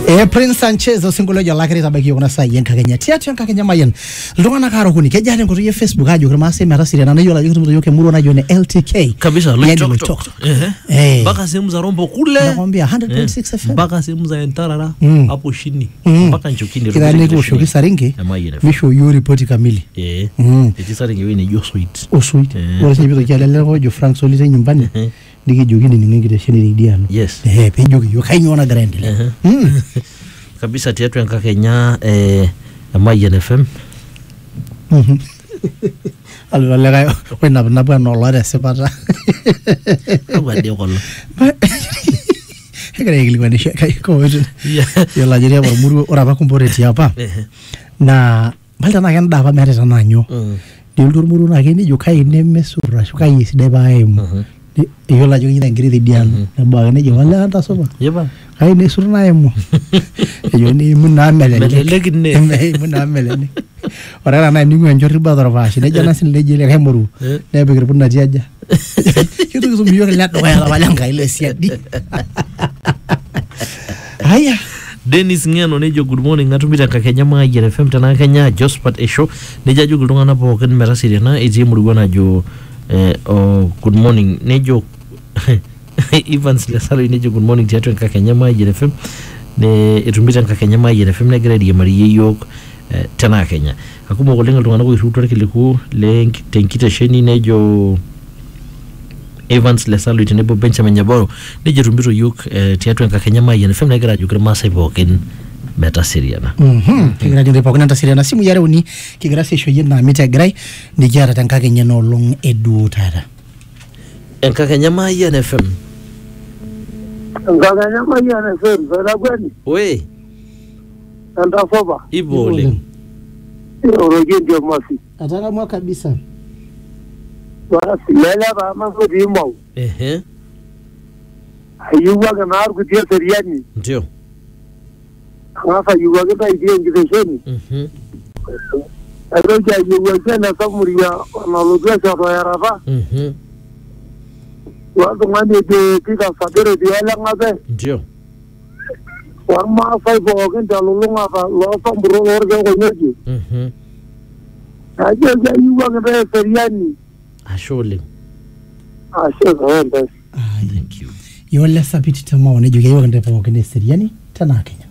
Prince Sanchez osingolo jalakari tabaki yona sai yenka Kenya tiatu yenka Kenya mayen lungana karo kuni kejale ngoro ye Facebook ajo kama sema rasiri na yola yokutu yoke muro na yone LTK kabisa tok baka sehemu za Rombo kule nakwambia 100.6 FM baka sehemu za Ntarara hapo chini baka Nchukini kidani kushoki saringi misho yo report kamili eti saringi wewe ni jo sweet wala sibito kialele rojo Frank Solite nyumbani digi jogini ni ngingire shini diano yes pejogi yo kainyona grandile kabisa tiatu yenka Kenya Mayen FM alwala wena nabwa no lore sepata abade kolo hegere igilwani kai ko yo la jeria muru ora bakumbore tiapa na balta na kan daba mere tananyo dildur muru na kene jo kai ne mesura shukai iside baemu yo la jogi ngiri dian na ba ne jo wala anta soba yeba kai ne surna emo yo ni munna melele legne munna melele ora na ni ngwen jorri badara fashi ne jana sin lejele kai moru ne be gir bunna tiaja kitu so biyo la do wala wala ngai le siadi haya Dennis Ngeno nejo good morning ngatumita ka Kenya Mayen FM tana Kenya Jospat Esho neja ju gulungana boken merasiri na eje murugona jo good morning nejo Evans Lesalo nejo good morning tiatu ka Kenya Mayen FM ne etumita ka Kenya Mayen FM ne grade yamari yok tana Kenya akuma golenga tungana ko irutora kiliku le tenkita sheni nejo Evans Lesalo itinebo Benjamin Nyaboro neje tumbiro yok tiatu ka Kenya Mayen FM ne grade yukre masai boken meta seriana kigira jinde pokona ta seriana simu yare uni kigira sesho yena meta grai ni jara tanka Kenya no long edu tara enka Kenya Mayen FM enka Kenya Mayen FM bada gwani we anda foba ibole oroje ndio masi ataka mwa kabisa basi lela ba mambo dimo ayuwa kana arkutia seriani ndio ngafa yuwa kita idea ngisheni aroja yuwa sana samuriya na lugha za yaraba watu ngani de tika fadere de ala ngabe ndio warma fai bogen dalulunga ba lo pambro orge ko nyeji aje ya yuwa ngebe seriani ashole ashole thank you yo la sapiti tama onejo yo ngende pa bogen seriani tana Kenya